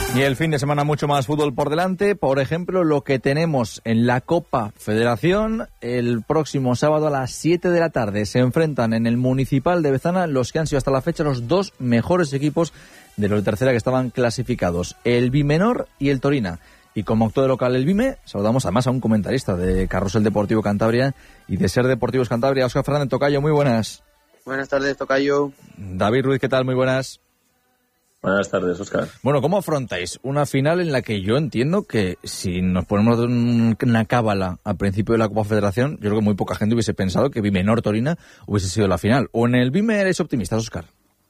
Y el fin de semana mucho más fútbol por delante. Por ejemplo, lo que tenemos en la Copa Federación el próximo sábado a las 7 de la tarde. Se enfrentan en el Municipal de Bezana los que han sido hasta la fecha los dos mejores equipos de los de tercera que estaban clasificados, el Bimenor y el Torina. Y como acto de local el Bime, saludamos además a un comentarista de Carrusel Deportivo Cantabria y de Ser Deportivos Cantabria, Óscar Fernández. Tocayo, muy buenas. Buenas tardes, Tocayo. David Ruiz, ¿qué tal? Muy buenas. Buenas tardes, Óscar. Bueno, ¿cómo afrontáis una final en la que yo entiendo que si nos ponemos una cábala al principio de la Copa Federación, yo creo que muy poca gente hubiese pensado que Bimenor-Torina hubiese sido la final? ¿O en el Bime eres optimista, Óscar?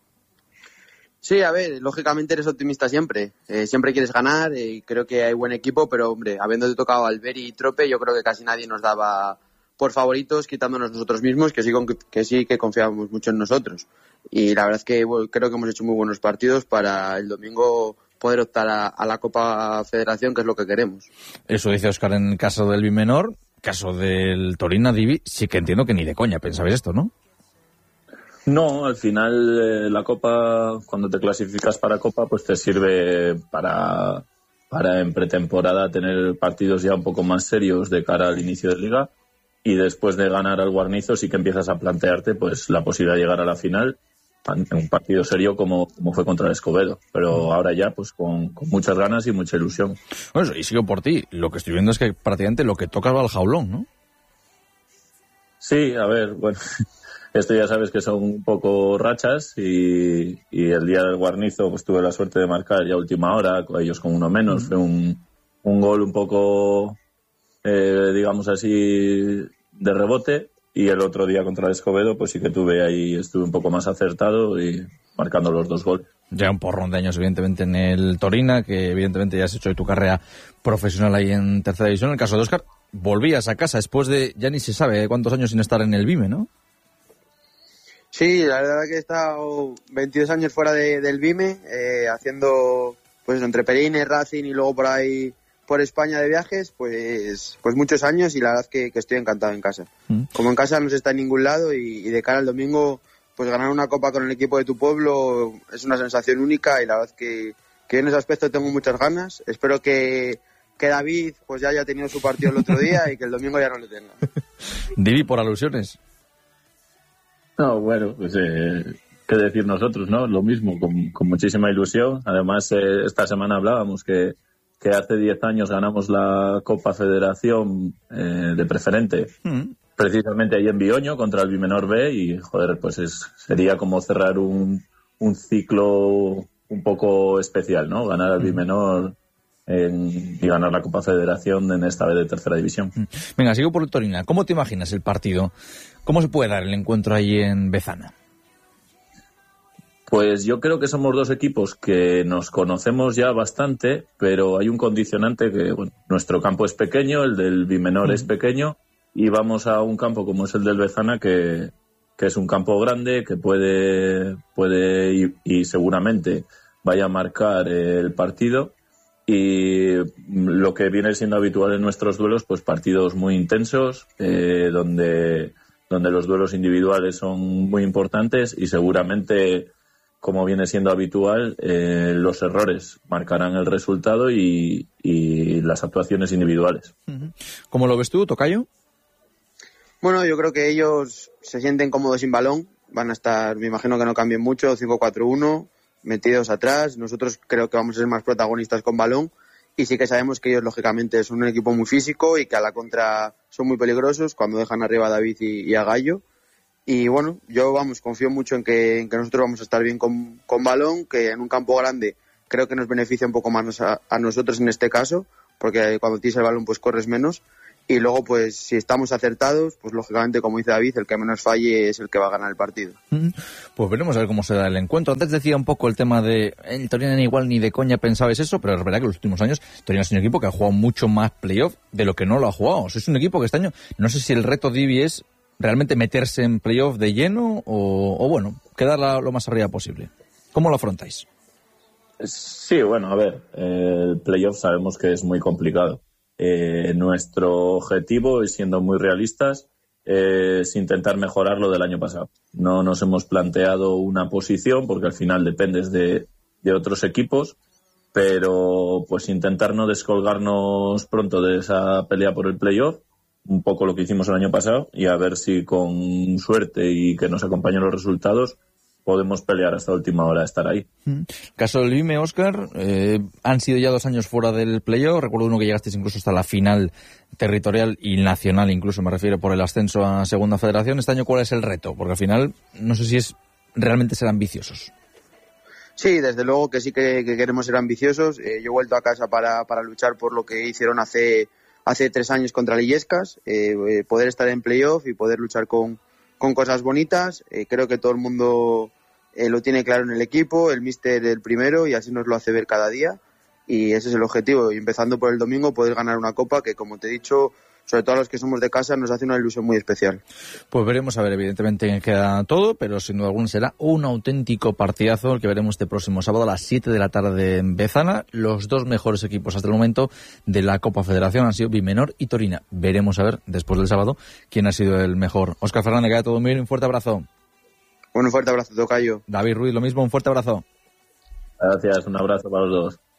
Sí, a ver, lógicamente eres optimista siempre. Siempre quieres ganar y creo que hay buen equipo, pero hombre, habiéndote tocado Alberi y Trope, yo creo que casi nadie nos daba por favoritos, quitándonos nosotros mismos, que sí que confiábamos mucho en nosotros. Y la verdad es que creo que hemos hecho muy buenos partidos para el domingo poder optar a la Copa Federación, que es lo que queremos. Eso dice Óscar en caso del Bimenor. Caso del Torina, Divi, sí que entiendo que ni de coña pensabais esto, ¿no? No, al final la Copa, cuando te clasificas para Copa, pues te sirve para en pretemporada tener partidos ya un poco más serios de cara al inicio de Liga, y después de ganar al Guarnizo sí que empiezas a plantearte pues la posibilidad de llegar a la final en un partido serio como fue contra el Escobedo, pero ahora ya pues con muchas ganas y mucha ilusión. Bueno, y sigo por ti, lo que estoy viendo es que prácticamente lo que tocas va al jaulón, ¿no? Sí, a ver, bueno, esto ya sabes que son un poco rachas y el día del Guarnizo pues tuve la suerte de marcar ya a última hora, ellos con uno menos, fue un gol un poco, digamos así, de rebote. Y el otro día contra el Escobedo, pues sí que estuve un poco más acertado y marcando los dos goles. Ya un porrón de años, evidentemente, en el Torina, que evidentemente ya has hecho tu carrera profesional ahí en tercera división. En el caso de Óscar, volvías a casa después de, ya ni se sabe cuántos años sin estar en el Bime, ¿no? Sí, la verdad que he estado 22 años fuera del Bime, haciendo pues entre Perines, Racing y luego por ahí por España de viajes, pues muchos años, y la verdad que estoy encantado en casa. Como en casa no se está en ningún lado, y de cara al domingo, pues ganar una copa con el equipo de tu pueblo es una sensación única, y la verdad que en ese aspecto tengo muchas ganas. Espero que David pues ya haya tenido su partido el otro día y que el domingo ya no lo tenga. Divi, por alusiones. No, bueno, pues qué decir nosotros, ¿no? Lo mismo, con muchísima ilusión. Además, esta semana hablábamos que hace 10 años ganamos la Copa Federación de preferente, precisamente ahí en Bioño, contra el Bimenor B, y joder, pues sería como cerrar un ciclo un poco especial, ¿no? Ganar al Bimenor y ganar la Copa Federación en esta vez de tercera división. Venga, sigo por el Torina. ¿Cómo te imaginas el partido? ¿Cómo se puede dar el encuentro ahí en Bezana? Pues yo creo que somos dos equipos que nos conocemos ya bastante, pero hay un condicionante que, bueno, nuestro campo es pequeño, el del Bimenor es pequeño, y vamos a un campo como es el del Bezana, que es un campo grande, que puede y seguramente vaya a marcar el partido, y lo que viene siendo habitual en nuestros duelos, pues partidos muy intensos, donde los duelos individuales son muy importantes, y seguramente, como viene siendo habitual, los errores marcarán el resultado y las actuaciones individuales. ¿Cómo lo ves tú, Tocayo? Bueno, yo creo que ellos se sienten cómodos sin balón. Van a estar, me imagino que no cambien mucho, 5-4-1, metidos atrás. Nosotros creo que vamos a ser más protagonistas con balón. Y sí que sabemos que ellos, lógicamente, son un equipo muy físico y que a la contra son muy peligrosos cuando dejan arriba a David y a Gallo. Y bueno, yo confío mucho en que nosotros vamos a estar bien con balón, que en un campo grande creo que nos beneficia un poco más a nosotros en este caso, porque cuando tienes el balón pues corres menos. Y luego, pues si estamos acertados, pues lógicamente, como dice David, el que menos falle es el que va a ganar el partido. Pues veremos a ver cómo se da el encuentro. Antes decía un poco el tema de el Torino igual ni de coña pensabais eso, pero es verdad que en los últimos años Torino es un equipo que ha jugado mucho más playoff de lo que no lo ha jugado. O sea, es un equipo que este año, no sé si el reto Divi es realmente meterse en playoff de lleno o bueno, quedar lo más arriba posible. ¿Cómo lo afrontáis? Sí, bueno, a ver, el playoff sabemos que es muy complicado. Nuestro objetivo, y siendo muy realistas, es intentar mejorar lo del año pasado. No nos hemos planteado una posición, porque al final dependes de otros equipos, pero pues intentar no descolgarnos pronto de esa pelea por el playoff, un poco lo que hicimos el año pasado, y a ver si con suerte y que nos acompañen los resultados podemos pelear hasta última hora, estar ahí. Caso del Vime, Óscar, han sido ya 2 años fuera del playoff. Recuerdo uno que llegasteis incluso hasta la final territorial y nacional, incluso me refiero, por el ascenso a Segunda Federación. Este año, ¿cuál es el reto? Porque al final no sé si es realmente ser ambiciosos. Sí, desde luego que sí que queremos ser ambiciosos. Yo he vuelto a casa para luchar por lo que hicieron hace 3 años contra Illescas, poder estar en playoff y poder luchar con cosas bonitas. Creo que todo el mundo lo tiene claro en el equipo, el míster el primero, y así nos lo hace ver cada día, y ese es el objetivo, y empezando por el domingo poder ganar una copa que, como te he dicho, sobre todo a los que somos de casa, nos hace una ilusión muy especial. Pues veremos, a ver, evidentemente queda todo, pero sin duda alguna será un auténtico partidazo el que veremos este próximo sábado a las 7 de la tarde en Bezana. Los 2 mejores equipos hasta el momento de la Copa Federación han sido Bimenor y Torina. Veremos a ver, después del sábado, quién ha sido el mejor. Óscar Fernández, que haya todo muy bien, un fuerte abrazo. Un fuerte abrazo, tocayo. David Ruiz, lo mismo, un fuerte abrazo. Gracias, un abrazo para los dos.